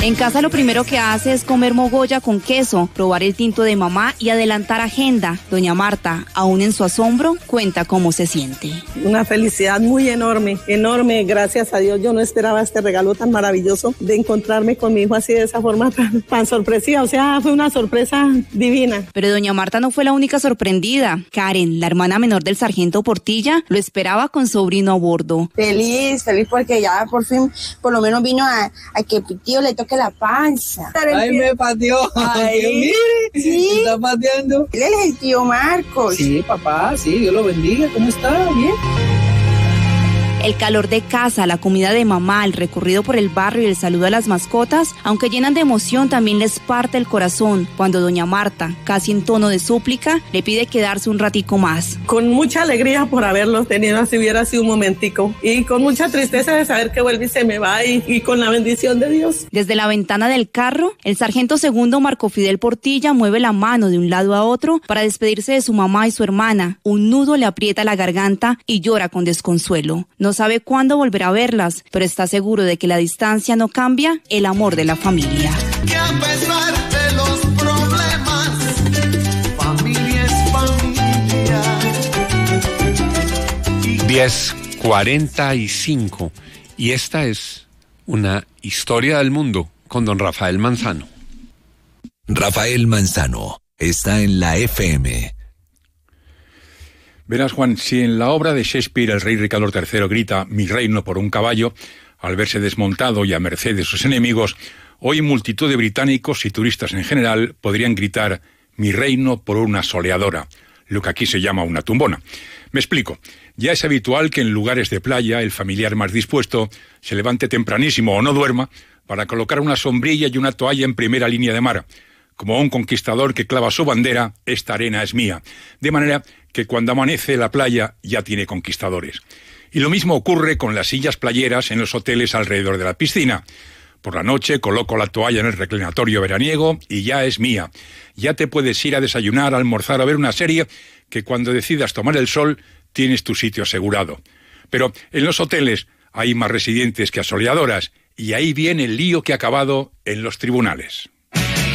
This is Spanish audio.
En casa lo primero que hace es comer mogolla con queso, probar el tinto de mamá y adelantar agenda. Doña Marta, aún en su asombro, cuenta cómo se siente. Una felicidad muy enorme, enorme, gracias a Dios. Yo no esperaba este regalo tan maravilloso de encontrarme con mi hijo así de esa forma tan sorpresiva, o sea, fue una sorpresa divina. Pero doña Marta no fue la única sorprendida. Karen, la hermana menor del sargento Portilla, lo esperaba con sobrino a bordo. Feliz porque ya por fin, por lo menos vino a que tío le toque la panza. Ay, me pateó. Ay, mire, ¿sí? ¿Me está pateando? Él es el tío Marcos. Sí, papá, sí, Dios lo bendiga. ¿Cómo está? ¿Bien? El calor de casa, la comida de mamá, el recorrido por el barrio y el saludo a las mascotas, aunque llenan de emoción, también les parte el corazón cuando doña Marta, casi en tono de súplica, le pide quedarse un ratico más. Con mucha alegría por haberlos tenido, así hubiera sido un momentico, y con mucha tristeza de saber que vuelve y se me va, y con la bendición de Dios. Desde la ventana del carro, el sargento segundo Marco Fidel Portilla mueve la mano de un lado a otro para despedirse de su mamá y su hermana. Un nudo le aprieta la garganta y llora con desconsuelo. No sabe cuándo volverá a verlas, pero está seguro de que la distancia no cambia el amor de la familia. Que a pesar de los problemas, familia es familia. 10:45 y esta es una historia del mundo con don Rafael Manzano. Rafael Manzano está en la FM. Verás, Juan, si en la obra de Shakespeare el rey Ricardo III grita «mi reino» por un caballo, al verse desmontado y a merced de sus enemigos, hoy multitud de británicos y turistas en general podrían gritar «mi reino» por una soleadora, lo que aquí se llama una tumbona. Me explico. Ya es habitual que en lugares de playa el familiar más dispuesto se levante tempranísimo o no duerma para colocar una sombrilla y una toalla en primera línea de mar. Como un conquistador que clava su bandera, esta arena es mía. De manera que cuando amanece la playa ya tiene conquistadores. Y lo mismo ocurre con las sillas playeras en los hoteles alrededor de la piscina. Por la noche coloco la toalla en el reclinatorio veraniego y ya es mía. Ya te puedes ir a desayunar, a almorzar, a ver una serie que cuando decidas tomar el sol tienes tu sitio asegurado. Pero en los hoteles hay más residentes que asoleadoras y ahí viene el lío que ha acabado en los tribunales.